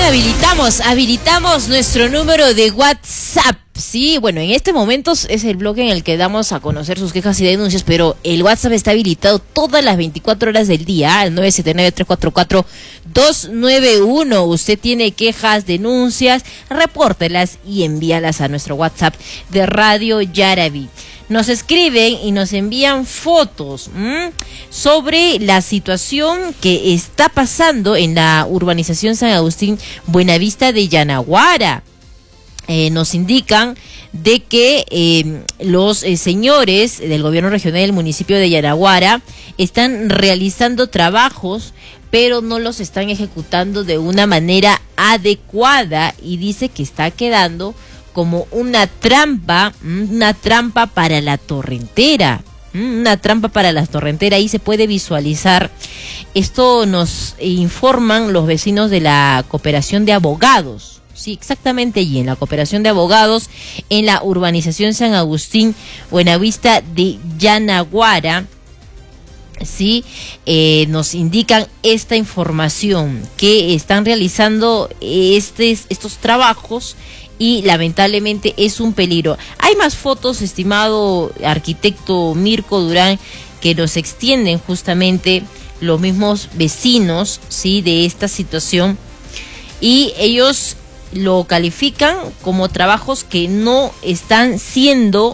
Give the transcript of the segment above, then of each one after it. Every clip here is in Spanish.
habilitamos nuestro número de WhatsApp. Sí, bueno, en este momento es el bloque en el que damos a conocer sus quejas y denuncias, pero el WhatsApp está habilitado todas las 24 horas del día, al 979-344-291. Usted tiene quejas, denuncias, repórtelas y envíalas a nuestro WhatsApp de Radio Yaraví. Nos escriben y nos envían fotos sobre la situación que está pasando en la urbanización San Agustín Buenavista de Yanaguara. Nos indican de que los señores del gobierno regional del municipio de Yanaguara están realizando trabajos, pero no los están ejecutando de una manera adecuada, y dice que está quedando como una trampa para la torrentera. Una trampa para la torrentera, ahí se puede visualizar. Esto nos informan los vecinos de la cooperación de abogados. Sí, exactamente allí, en la cooperación de abogados, en la urbanización San Agustín Buenavista de Yanaguara. Sí, nos indican esta información, que están realizando estos trabajos y lamentablemente es un peligro. Hay más fotos, estimado arquitecto Mirko Durán, que nos extienden justamente los mismos vecinos, sí, de esta situación, y ellos lo califican como trabajos que no están siendo,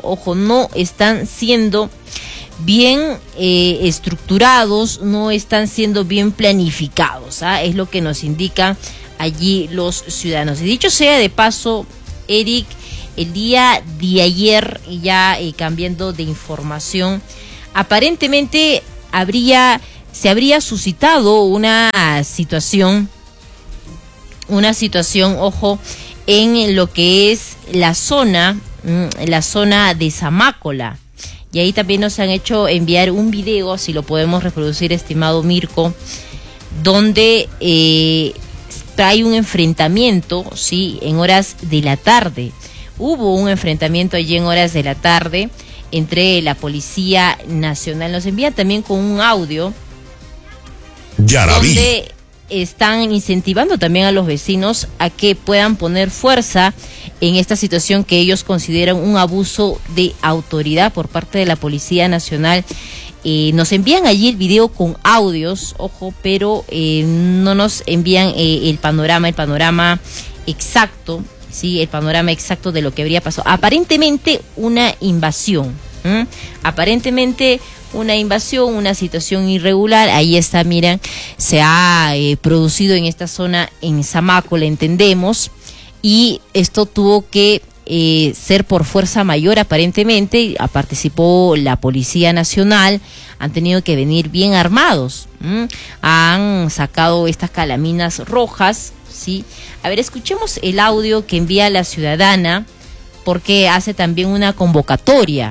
bien estructurados, no están siendo bien planificados, es lo que nos indican allí los ciudadanos. Y dicho sea de paso, Eric, el día de ayer, ya cambiando de información, aparentemente se habría suscitado una situación, ojo, en lo que es la zona de Zamácola. Y ahí también nos han hecho enviar un video, si lo podemos reproducir, estimado Mirko, donde hay un enfrentamiento, sí, en horas de la tarde. Hubo un enfrentamiento allí en horas de la tarde entre la Policía Nacional. Nos envían también con un audio donde están incentivando también a los vecinos a que puedan poner fuerza en esta situación que ellos consideran un abuso de autoridad por parte de la Policía Nacional. Nos envían allí el video con audios, ojo, pero no nos envían el panorama exacto, sí, el panorama exacto de lo que habría pasado. Aparentemente una invasión, una situación irregular. Ahí está, miren, se ha producido en esta zona, en Zamácola, entendemos, y esto tuvo que ser por fuerza mayor. Aparentemente participó la Policía Nacional, han tenido que venir bien armados, han sacado estas calaminas rojas, ¿sí? A ver, escuchemos el audio que envía la ciudadana, porque hace también una convocatoria.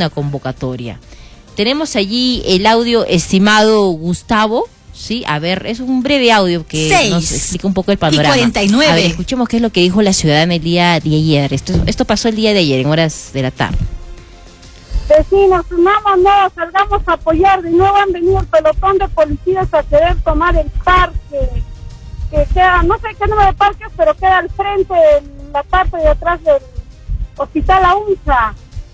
Tenemos allí el audio, estimado Gustavo, sí, a ver, es un breve audio que nos explica un poco el panorama. 49. A ver, escuchemos qué es lo que dijo la ciudadana el día de ayer. Esto pasó el día de ayer, en horas de la tarde. Vecinos, unámonos, salgamos a apoyar. De nuevo han venido el pelotón de policías a querer tomar el parque, que queda, no sé qué número de parques, pero queda al frente, en la parte de atrás del Hospital AUNSA.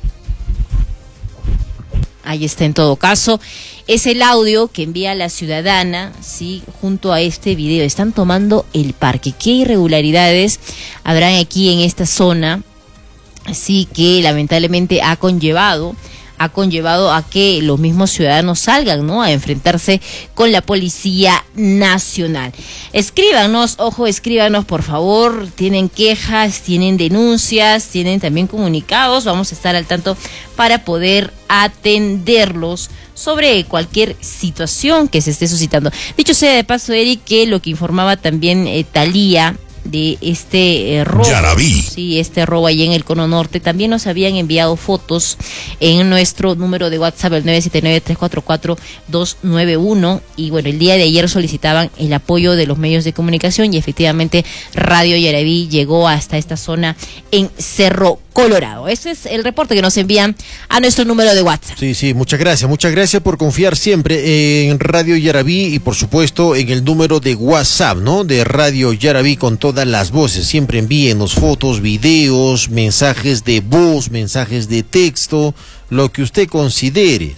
Ahí está, en todo caso, es el audio que envía la ciudadana, sí, junto a este video. Están tomando el parque. ¿Qué irregularidades habrán aquí en esta zona? Así que lamentablemente ha conllevado a que los mismos ciudadanos salgan, ¿no?, a enfrentarse con la Policía Nacional. Escríbanos, por favor. Tienen quejas, tienen denuncias, tienen también comunicados. Vamos a estar al tanto para poder atenderlos sobre cualquier situación que se esté suscitando. Dicho sea de paso, Eric, que lo que informaba también Talía de este robo, sí, este robo allí en el Cono Norte, también nos habían enviado fotos en nuestro número de WhatsApp, el 979-344-291, y bueno, el día de ayer solicitaban el apoyo de los medios de comunicación, y efectivamente Radio Yaraví llegó hasta esta zona en Cerro Colorado. Ese es el reporte que nos envían a nuestro número de WhatsApp. Sí, muchas gracias por confiar siempre en Radio Yarabí y por supuesto en el número de WhatsApp, ¿no? De Radio Yarabí con todas las voces. Siempre envíenos fotos, videos, mensajes de voz, mensajes de texto, lo que usted considere,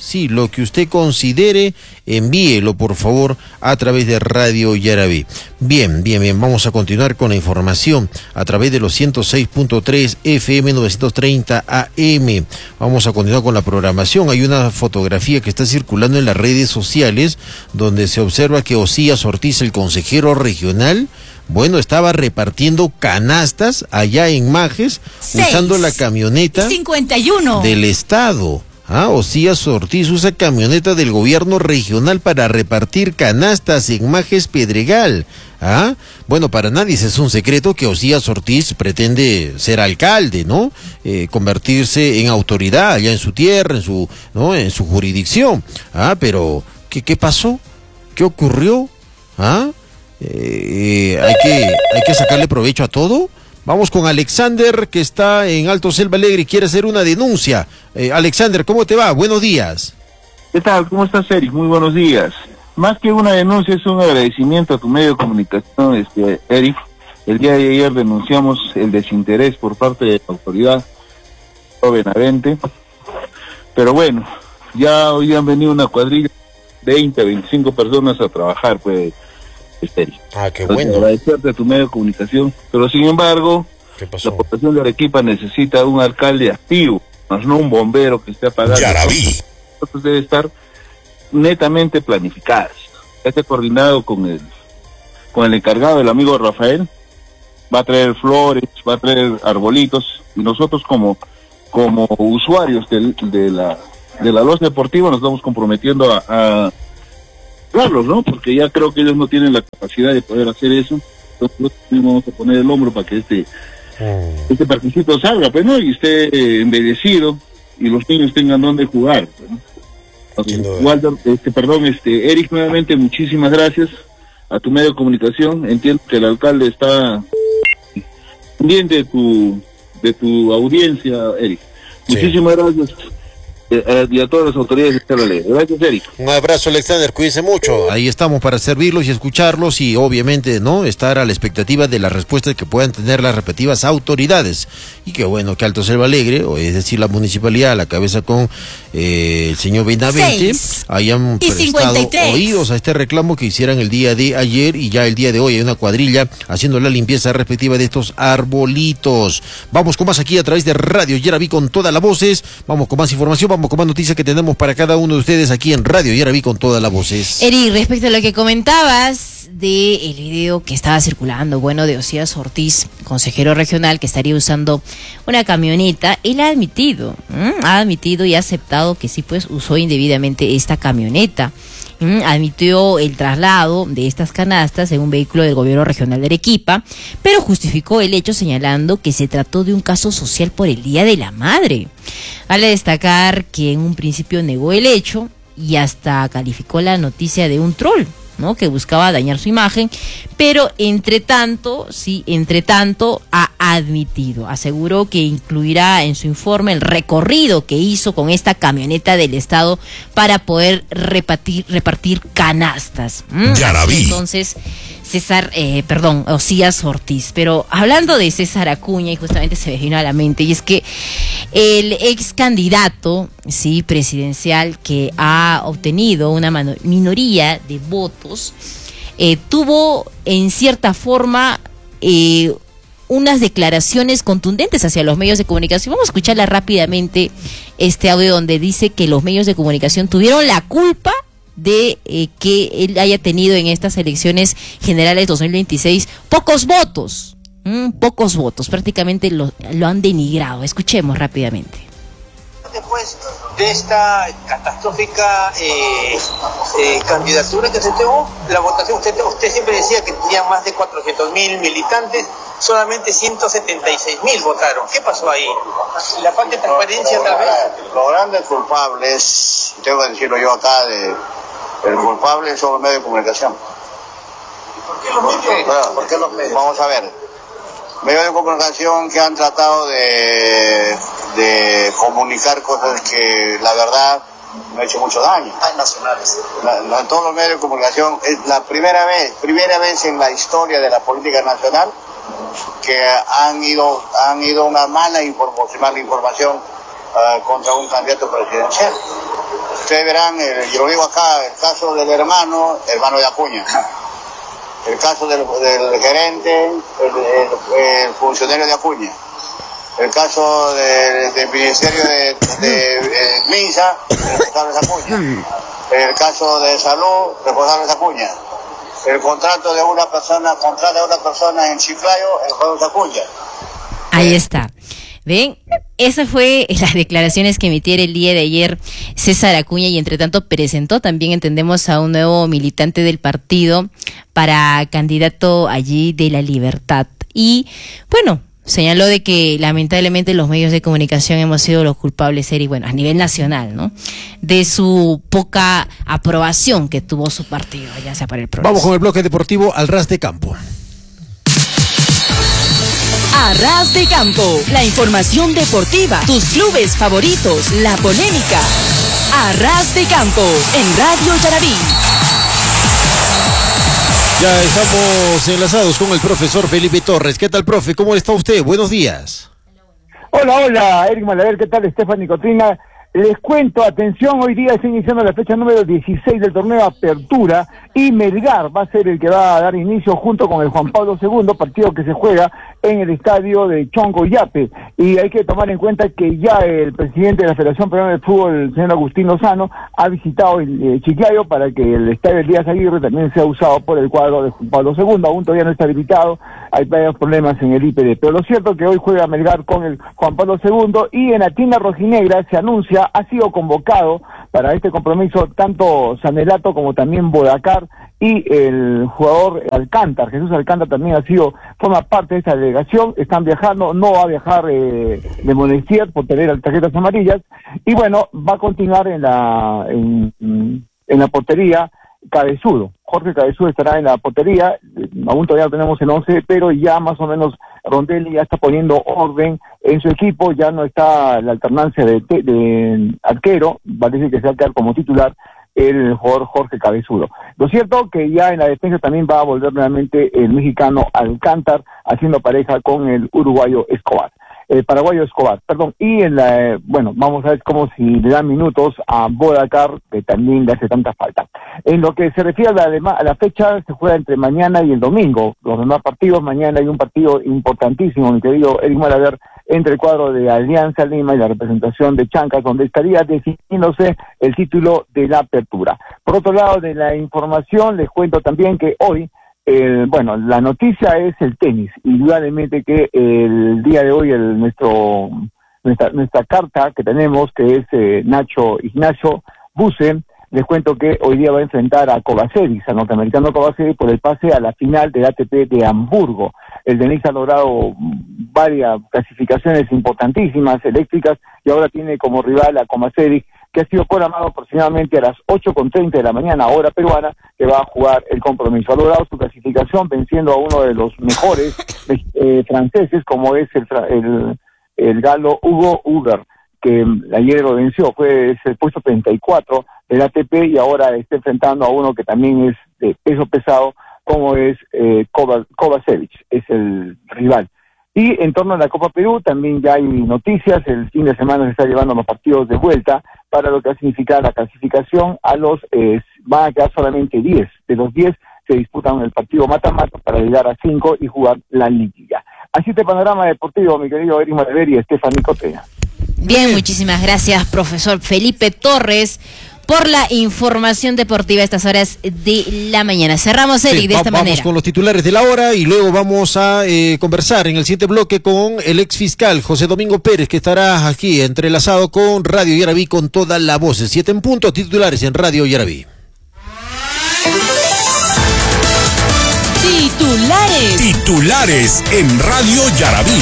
envíelo por favor a través de Radio Yarabí. Bien, vamos a continuar con la información a través de los 106.3 FM 930 AM. Vamos a continuar con la programación. Hay una fotografía que está circulando en las redes sociales donde se observa que Osías Ortiz, el consejero regional, estaba repartiendo canastas allá en Majes, usando la camioneta 51 del Estado. Osías Ortiz usa camioneta del gobierno regional para repartir canastas en Majes Pedregal. Para nadie es un secreto que Osías Ortiz pretende ser alcalde, ¿no? Convertirse en autoridad allá en su tierra, en su jurisdicción. Pero, ¿qué pasó? ¿Qué ocurrió? Hay que sacarle provecho a todo. Vamos con Alexander, que está en Alto Selva Alegre y quiere hacer una denuncia. Alexander, ¿cómo te va? Buenos días. ¿Qué tal? ¿Cómo estás, Eric? Muy buenos días. Más que una denuncia, es un agradecimiento a tu medio de comunicación, Eric. El día de ayer denunciamos el desinterés por parte de la autoridad Benavente. Pero bueno, ya hoy han venido una cuadrilla de 20, 25 personas a trabajar, pues. Qué bueno. Agradecerte a tu medio de comunicación, pero sin embargo, la población de Arequipa necesita un alcalde activo, más no un bombero que esté apagado. Entonces debe estar netamente planificadas. Esté coordinado con el encargado, el amigo Rafael, va a traer flores, va a traer arbolitos, y nosotros como usuarios de la loza deportiva nos estamos comprometiendo a ¿no? Porque ya creo que ellos no tienen la capacidad de poder hacer eso. Entonces nosotros vamos a poner el hombro para que este parquecito salga, pues, ¿no? Y esté embellecido y los niños tengan donde jugar, pues, ¿no? Walter, Eric, nuevamente muchísimas gracias a tu medio de comunicación. Entiendo que el alcalde está pendiente de tu audiencia, Eric. Sí. Muchísimas gracias. Y a todas las autoridades de la ley. Gracias, Eric. Un abrazo, Alexander, cuídense mucho. Ahí estamos para servirlos y escucharlos y obviamente estar a la expectativa de las respuestas que puedan tener las respectivas autoridades. Y que bueno, que Alto Selva Alegre, es decir, la municipalidad a la cabeza con el señor Benavente, hayan prestado oídos a este reclamo que hicieran el día de ayer, y ya el día de hoy hay una cuadrilla haciendo la limpieza respectiva de estos arbolitos. Vamos con más aquí a través de Radio Yarabí con todas las voces. Vamos con más información, vamos con más noticias que tenemos para cada uno de ustedes aquí en Radio Yarabí con todas las voces. Eric, respecto a lo que comentabas del video que estaba circulando, de Osías Ortiz, consejero regional, que estaría usando una camioneta, él ha admitido y ha aceptado que sí, pues, usó indebidamente esta camioneta. Admitió el traslado de estas canastas en un vehículo del gobierno regional de Arequipa, pero justificó el hecho señalando que se trató de un caso social por el Día de la Madre. Vale destacar que en un principio negó el hecho y hasta calificó la noticia de un troll, ¿no? Que buscaba dañar su imagen, pero entre tanto ha admitido, aseguró que incluirá en su informe el recorrido que hizo con esta camioneta del Estado para poder repartir canastas. Entonces, Osías Ortiz. Pero hablando de César Acuña, y justamente se me vino a la mente, y es que el ex candidato presidencial que ha obtenido una minoría de votos, tuvo en cierta forma unas declaraciones contundentes hacia los medios de comunicación. Vamos a escucharla rápidamente, este audio donde dice que los medios de comunicación tuvieron la culpa de que él haya tenido en estas elecciones generales 2026 pocos votos, prácticamente lo han denigrado. Escuchemos rápidamente. Después de esta catastrófica candidatura que se tuvo, la votación, usted siempre decía que tenía más de 400.000 militantes, solamente 176.000 votaron. ¿Qué pasó ahí? ¿La falta de transparencia tal vez? Los grandes culpables, tengo que decirlo yo acá, el culpable son los medios de comunicación. ¿Por qué los medios? ¿Por qué los medios? Vamos a ver. medios de comunicación que han tratado de comunicar cosas que la verdad me ha hecho mucho daño. Hay nacionales. En todos los medios de comunicación es la primera vez en la historia de la política nacional que han ido una mala información contra un candidato presidencial. Ustedes verán, yo lo digo acá, el caso del hermano de Acuña, el caso del gerente, el funcionario de Acuña, el caso del Ministerio de MINSA, el responsable de Acuña, el caso de salud, el responsable de Acuña, el contrato de una persona en Chiclayo, el responsable de Acuña. Ahí está. ¿Ven? Esas fue las declaraciones que emitiera el día de ayer César Acuña, y entre tanto presentó también, entendemos, a un nuevo militante del partido para candidato allí de La Libertad. Y bueno, señaló de que lamentablemente los medios de comunicación hemos sido los culpables, y bueno, a nivel nacional, ¿no?, de su poca aprobación que tuvo su partido, ya sea para el progreso. Vamos con el bloque deportivo al ras de campo. A ras de campo, la información deportiva, tus clubes favoritos, la polémica. A ras de campo, en Radio Yarabí. Ya estamos enlazados con el profesor Felipe Torres. ¿Qué tal, profe? ¿Cómo está usted? Buenos días. Hola, Eric Malaver, ¿qué tal, Stephanie Cotrina? Les cuento, atención, hoy día está iniciando la fecha número 16 del torneo Apertura, y Melgar va a ser el que va a dar inicio junto con el Juan Pablo II, partido que se juega en el estadio de Chongoyape. Y hay que tomar en cuenta que ya el presidente de la Federación Peruana de Fútbol, el señor Agustín Lozano, ha visitado el Chiclayo para que el estadio Elías Aguirre también sea usado por el cuadro de Juan Pablo II. Aún todavía no está habilitado, hay varios problemas en el IPD, pero lo cierto es que hoy juega Melgar con el Juan Pablo II, y en la tienda rojinegra se anuncia, ha sido convocado para este compromiso tanto Sanelato como también Bodacar, y el jugador Alcántar, Jesús Alcántar, también forma parte de esta delegación. Están viajando, no va a viajar de Monestier por tener tarjetas amarillas, y bueno, va a continuar en la portería Cabezudo. Jorge Cabezudo estará en la portería, aún todavía no tenemos el 11, pero ya más o menos Rondelli ya está poniendo orden en su equipo, ya no está la alternancia de arquero, parece que se va a quedar como titular el jugador Jorge Cabezudo. Lo cierto que ya en la defensa también va a volver nuevamente el mexicano Alcántar, haciendo pareja con el uruguayo paraguayo Escobar, y vamos a ver cómo si le dan minutos a Bodacar, que también le hace tanta falta. En lo que se refiere a la fecha, se juega entre mañana y el domingo, los demás partidos. Mañana hay un partido importantísimo, mi querido Eric Malaver, entre el cuadro de Alianza Lima y la representación de Chancas, donde estaría definiéndose el título de la Apertura. Por otro lado de la información, les cuento también que hoy, la noticia es el tenis. Indudablemente que el día de hoy nuestra carta que tenemos, que es Nacho Ignacio Buse, les cuento que hoy día va a enfrentar a Kovacevic, al norteamericano Kovacevic, por el pase a la final del ATP de Hamburgo. El tenista ha logrado varias clasificaciones importantísimas, eléctricas, y ahora tiene como rival a Kovacevic, que ha sido programado aproximadamente a las 8:30 de la mañana, hora peruana, que va a jugar el compromiso. Ha logrado su clasificación venciendo a uno de los mejores franceses, como es el galo Hugo Huber, que ayer lo venció, es el puesto 34 del ATP, y ahora está enfrentando a uno que también es de peso pesado, como es Kovacevic, es el rival. Y en torno a la Copa Perú también ya hay noticias. El fin de semana se está llevando los partidos de vuelta para lo que va a significar la clasificación a van a quedar solamente 10. De los 10 se disputan el partido mata-mata para llegar a 5 y jugar la liguilla. Así este panorama deportivo, mi querido Eric Malaver y Stephanie Cotrina. Bien, muchísimas gracias, profesor Felipe Torres, por la información deportiva a estas horas de la mañana. Cerramos, Eric, de esta manera. Vamos con los titulares de la hora y luego vamos a conversar en el siguiente bloque con el ex fiscal José Domingo Pérez, que estará aquí entrelazado con Radio Yarabí con toda la voz. 7 en punto, titulares en Radio Yarabí. Titulares en Radio Yarabí.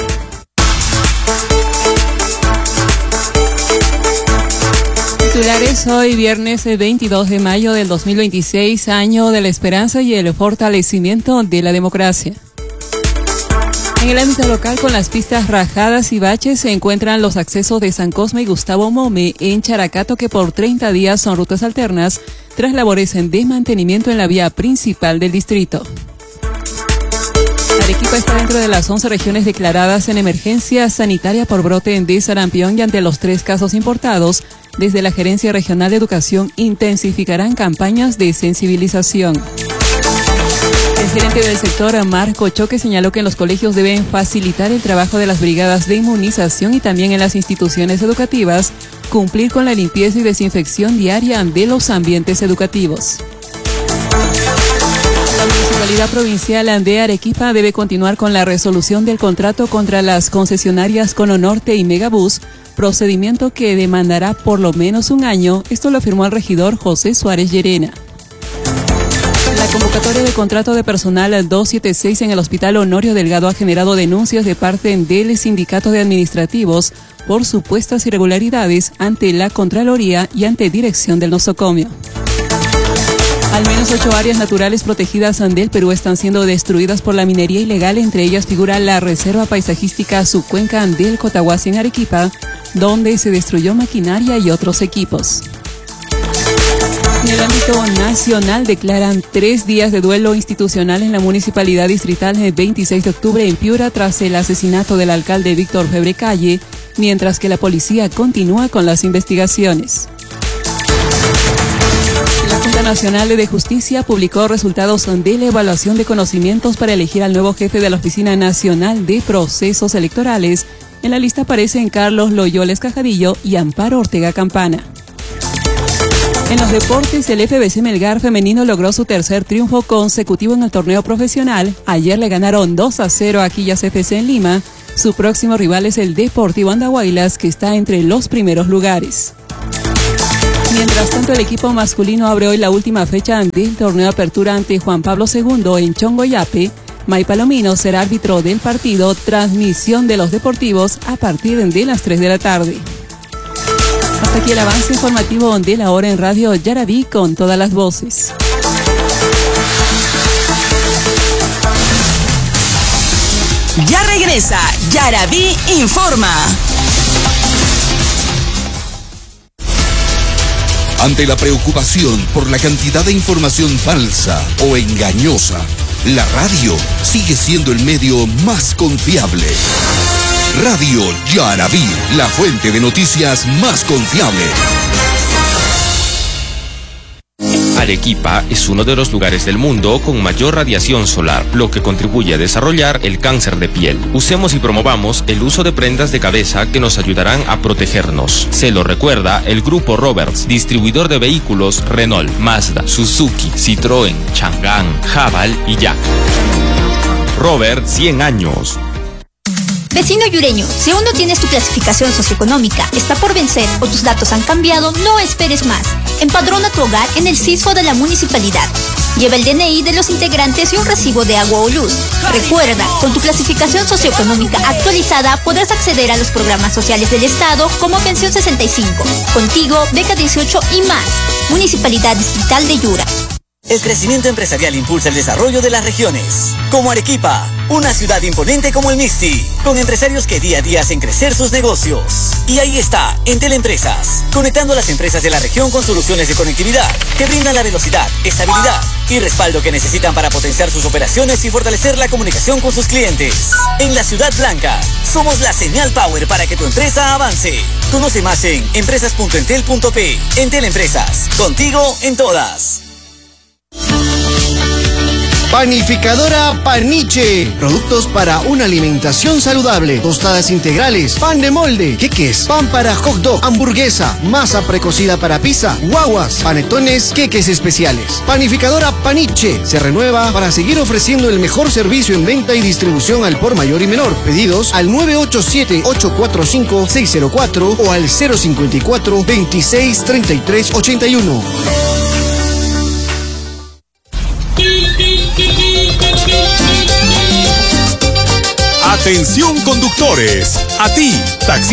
Titulares tardes, hoy viernes 22 de mayo del 2026, año de la esperanza y el fortalecimiento de la democracia. En el ámbito local, con las pistas rajadas y baches, se encuentran los accesos de San Cosme y Gustavo Mome en Characato, que por 30 días son rutas alternas tras labores de mantenimiento en la vía principal del distrito. Arequipa está dentro de las 11 regiones declaradas en emergencia sanitaria por brote de sarampión, y ante los 3 casos importados, desde la Gerencia Regional de Educación intensificarán campañas de sensibilización. El gerente del sector, Marco Choque, señaló que en los colegios deben facilitar el trabajo de las brigadas de inmunización y también en las instituciones educativas cumplir con la limpieza y desinfección diaria de los ambientes educativos. La Municipalidad Provincial de Arequipa debe continuar con la resolución del contrato contra las concesionarias Cononorte y Megabús, procedimiento que demandará por lo menos un año. Esto lo afirmó el regidor José Suárez Llerena. La convocatoria de contrato de personal 276 en el Hospital Honorio Delgado ha generado denuncias de parte del Sindicato de Administrativos por supuestas irregularidades ante la Contraloría y ante dirección del nosocomio. Al menos 8 áreas naturales protegidas del Perú están siendo destruidas por la minería ilegal. Entre ellas figura la Reserva Paisajística Subcuenca del Cotahuasi en Arequipa, donde se destruyó maquinaria y otros equipos. En el ámbito nacional, declaran 3 días de duelo institucional en la Municipalidad Distrital el 26 de octubre en Piura tras el asesinato del alcalde Víctor Febre Calle, mientras que la policía continúa con las investigaciones. La Junta Nacional de Justicia publicó resultados de la evaluación de conocimientos para elegir al nuevo jefe de la Oficina Nacional de Procesos Electorales. En la lista aparecen Carlos Loyoles Cajadillo y Amparo Ortega Campana. En los deportes, el FBC Melgar femenino logró su tercer triunfo consecutivo en el torneo profesional. Ayer le ganaron 2-0 a Quillas FC en Lima. Su próximo rival es el Deportivo Andahuaylas, que está entre los primeros lugares. Mientras tanto, el equipo masculino abre hoy la última fecha del torneo Apertura ante Juan Pablo II en Chongoyape. May Palomino será árbitro del partido. Transmisión de los deportivos a partir de las 3 de la tarde. Hasta aquí el avance informativo de la hora en Radio Yarabí con todas las voces. Ya regresa Yarabí Informa. Ante la preocupación por la cantidad de información falsa o engañosa, la radio sigue siendo el medio más confiable. Radio Yarabí, la fuente de noticias más confiable. Arequipa es uno de los lugares del mundo con mayor radiación solar, lo que contribuye a desarrollar el cáncer de piel. Usemos y promovamos el uso de prendas de cabeza que nos ayudarán a protegernos. Se lo recuerda el Grupo Roberts, distribuidor de vehículos Renault, Mazda, Suzuki, Citroën, Chang'an, Haval y Yak. Robert, 100 años. Vecino yureño, si aún no tienes tu clasificación socioeconómica, está por vencer o tus datos han cambiado, no esperes más. Empadrona tu hogar en el CISFO de la municipalidad. Lleva el DNI de los integrantes y un recibo de agua o luz. Recuerda, con tu clasificación socioeconómica actualizada podrás acceder a los programas sociales del Estado como Pensión 65, Contigo, Beca 18 y más. Municipalidad Distrital de Yura. El crecimiento empresarial impulsa el desarrollo de las regiones. Como Arequipa, una ciudad imponente como el Mixti, con empresarios que día a día hacen crecer sus negocios. Y ahí está, Entel Empresas, conectando a las empresas de la región con soluciones de conectividad que brindan la velocidad, estabilidad y respaldo que necesitan para potenciar sus operaciones y fortalecer la comunicación con sus clientes. En la Ciudad Blanca, somos la señal power para que tu empresa avance. Conoce más en empresas.entel.p. Entel Empresas, contigo en todas. Panificadora Paniche. Productos para una alimentación saludable. Tostadas integrales, pan de molde, queques, pan para hot dog, hamburguesa, masa precocida para pizza, guaguas, panetones, queques especiales. Panificadora Paniche se renueva para seguir ofreciendo el mejor servicio en venta y distribución al por mayor y menor. Pedidos al 987-845-604 o al 054-263381. Atención conductores, a ti, taxi